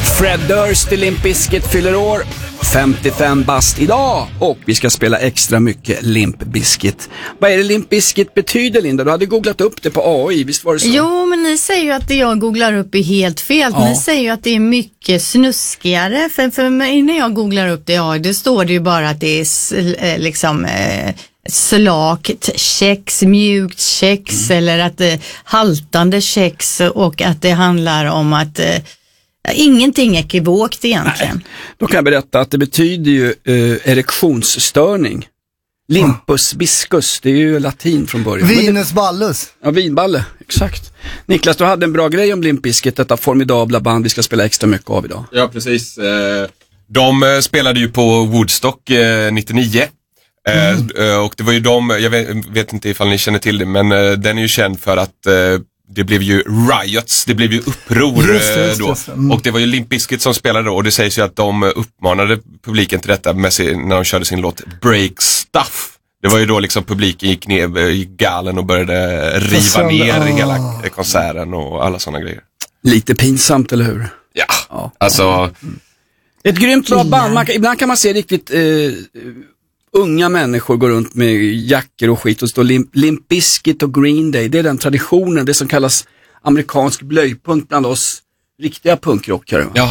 Fred Durst i Limp Bizkit fyller år, 55 bast idag, och vi ska spela extra mycket Limp Bizkit. Vad är det Limp Bizkit betyder, Linda? Du hade googlat upp det på AI, visst var det så? Jo, men ni säger ju att det jag googlar upp är helt fel. Ja. Ni säger ju att det är mycket snuskigare. För mig när jag googlar upp det, det står det ju bara att det är liksom slakt kex, mjukt kex eller att haltande kex, och att det handlar om att ingenting ekivokt egentligen. Nej. Då kan jag berätta att det betyder ju erektionsstörning. Limpus biscus, det är ju latin från början. Vinus ballus. Ja, vinballe, exakt. Niklas, du hade en bra grej om Limp Bizkit, detta formidabla band vi ska spela extra mycket av idag. Ja, precis. De spelade ju på Woodstock 99. Och det var ju jag vet inte ifall ni känner till det, men den är ju känd för att det blev ju riots, det blev ju uppror då. Och det var ju Limp Bizkit som spelade då, och det sägs ju att de uppmanade publiken till detta när de körde sin låt Break Stuff. Det var ju då liksom publiken gick ner i galen och började riva ner hela konserten och alla sådana grejer. Lite pinsamt, eller hur? Ja. Alltså... Ett grymt bra band. Ibland kan man se riktigt unga människor gå runt med jackor och skit och stå Limp Bizkit och Green Day. Det är den traditionen, det som kallas amerikansk blöjpunk bland oss riktiga punkrockare. Ja.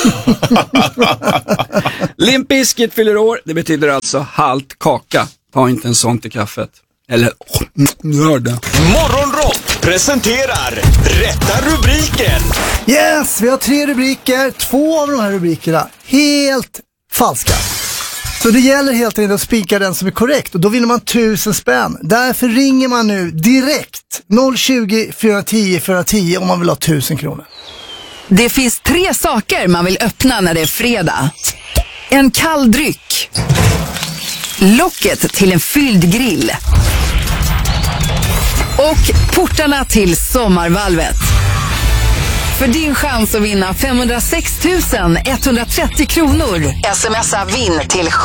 Limp Bizkit fyller år, det betyder alltså halt kaka. Ta inte en sån till kaffet. Eller, gör det. Morgonrock presenterar rätta rubriken. Yes, vi har 3 rubriker. 2 av de här rubrikerna helt falska. Så det gäller helt enkelt att spika den som är korrekt, och då vinner man 1000 spänn. Därför ringer man nu direkt 020 410 410 om man vill ha 1000 kronor. Det finns 3 saker man vill öppna när det är fredag. En kall dryck, locket till en fylld grill och portarna till sommarvalvet. För din chans att vinna 506 130 kronor. Smsa vinn till